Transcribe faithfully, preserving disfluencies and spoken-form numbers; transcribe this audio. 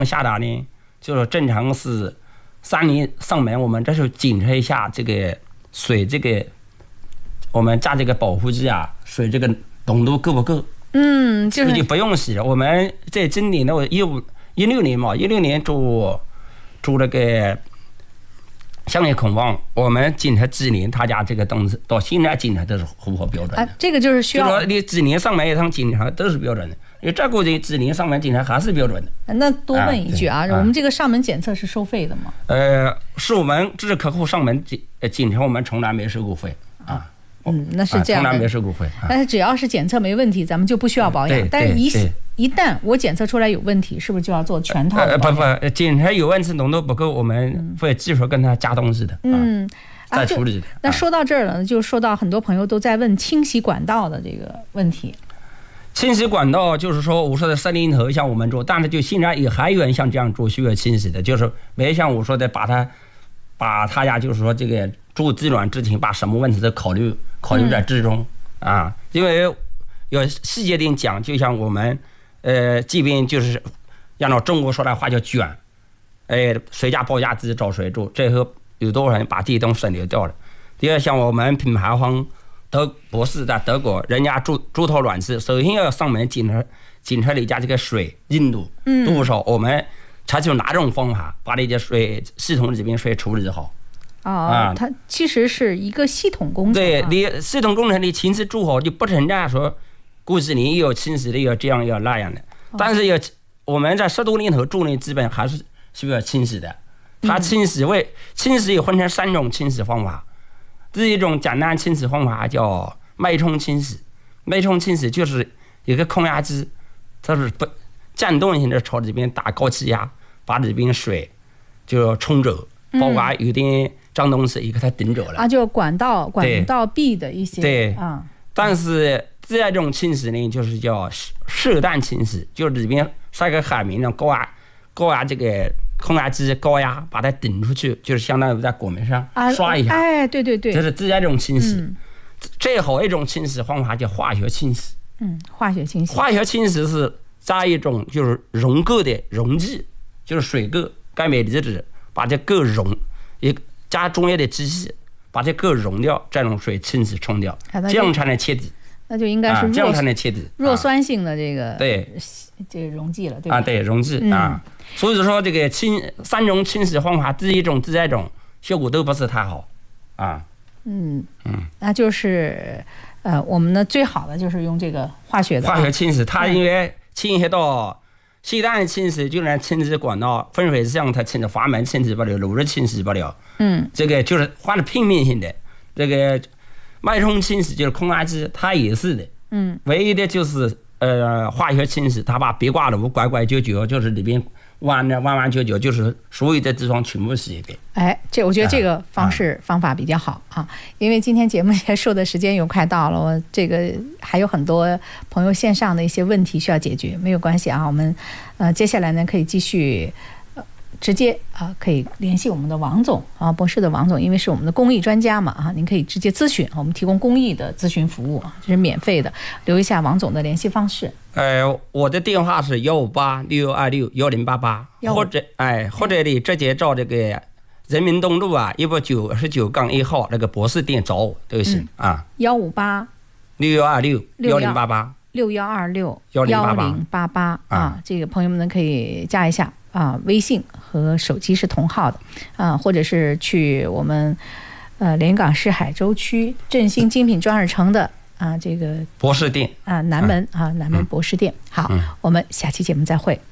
下达呢，就是正常是三年上门，我们这时候检测一下这个水，这个我们加这个保护剂啊，水这个浓度够不够？ 嗯，就是就不用洗了。我们在今年的一五一六年嘛，一六年做做那个香叶孔旺，我们检测几年，他家这个东西到现在检测都是符合标准的。 啊，这个就是需要， 就说你几年上门一趟检查都是标准的。你这过去几年上门检查还是标准的。 那多问一句啊， 啊我们这个上门检测是收费的吗？ 呃，是我们这是客户上门检检查，我们从来没收过费啊。 嗯，那是这样的， 从来没收过费。啊、 但是只要是检测没问题，咱们就不需要保养。但是一一旦我检测出来有问题，是不是就要做全套的保养？ 呃、不不，检查有问题浓度不够，我们会继续跟他加东西的。 嗯， 啊、再处理的。 那说到这儿了，就说到很多朋友都在问清洗管道的这个问题。 清洗管道就是说，我说的三零头像我们做，但是就现在也还有人像这样做需要清洗的，就是没像我说的把它把他家就是说这个做地暖之前把什么问题都考虑考虑在之中、嗯、啊，因为有细节点讲，就像我们呃这边就是按照中国说的话叫卷，哎，谁家报价自己找谁做，最后有多少人把这些东西省略掉了。第二，像我们品牌方德博士在德国，人家做做套暖气，首先要上门检测检测你家这个水硬度多少，我们采取哪种方法把你的水系统里边水处理好。 哦，啊、它其实是一个系统工程、啊。 对，你系统工程你前期做好，就不存在说过几年又要清洗的，又要这样又要那样的。哦、但是要我们在十多年头做呢，基本还是需要清洗的。它清洗为、嗯、清洗也分成三种清洗方法。第一种简单清洗方法叫脉冲清洗，脉冲清洗就是一个空压机，它是不震动性的朝里边打高气压，把里边水就冲走，包括有点脏东西也给它顶走了、 嗯、啊，就管道管道壁的一些对啊。 但是第二种清洗呢，就是叫射弹清洗，就是里边塞个海绵的高压高压这个。空压机高压把它顶出去，就是相当于在果面上刷一下。 啊、哎，对对对， 这是第二种清洗。嗯、最后一种清洗方法叫化学清洗。 嗯，化学清洗。 化学清洗是加一种就是溶垢的溶剂，就是水垢、钙镁离子，把这垢溶，也加专业的机器把这垢溶掉，再用水清洗冲掉，这样才能切底。 那就应该是弱、啊、 这样才能切底。 弱酸性的这个、 啊、对这个溶剂了，对吧？ 啊，对溶剂、嗯、啊。所以说这个清三种清洗方法，第一种、第二种效果都不是太好，啊， 嗯嗯，那就是呃，我们呢最好的就是用这个化学的、啊、 化学清洗，它因为清洗到现在清洗就能清洗管道、分水箱，它清洗阀门清洗不了，炉子清洗不了， 嗯， 这个就是换了片面性的，这个脉冲清洗就是空压机，它也是的， 嗯， 唯一的就是呃化学清洗，它把别挂炉拐拐角角，就是里边。弯的弯弯角角，就是所有的地方全部洗一遍。 哎，这我觉得这个方式、啊、方法比较好啊，因为今天节目结束的时间又快到了，我这个还有很多朋友线上的一些问题需要解决，没有关系啊，我们呃接下来呢可以继续。直接啊，可以联系我们的王总啊，博士的王总，因为是我们的公益专家嘛啊，您可以直接咨询，我们提供公益的咨询服务啊，这是免费的，留一下王总的联系方式。 呃，我的电话是幺五八六二六幺零八八，或者哎，或者你直接找这个人民东路啊一百九十九杠一号那个博士店找我都行、嗯、啊。 幺五八六幺二六幺零八八， 六幺二六幺零八八啊，这个朋友们呢可以加一下。啊，微信和手机是同号的啊，或者是去我们呃连云港市海州区振兴精品装饰城的啊这个博士店啊南门啊南门博士店。好， 嗯、 我们下期节目再会。